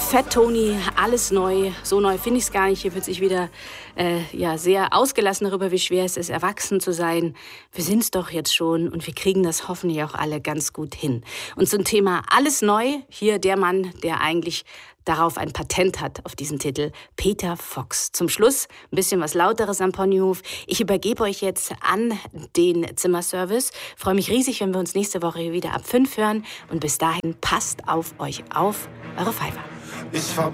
Fat Tony, alles neu. So neu finde ich es gar nicht. Hier wird sich wieder sehr ausgelassen darüber, wie schwer es ist, erwachsen zu sein. Wir sind es doch jetzt schon und wir kriegen das hoffentlich auch alle ganz gut hin. Und zum Thema alles neu, hier der Mann, der eigentlich darauf ein Patent hat, auf diesen Titel, Peter Fox. Zum Schluss ein bisschen was Lauteres am Ponyhof. Ich übergebe euch jetzt an den Zimmerservice. Freue mich riesig, wenn wir uns nächste Woche wieder ab 5 hören. Und bis dahin, passt auf euch auf, eure Pfeifer. Ich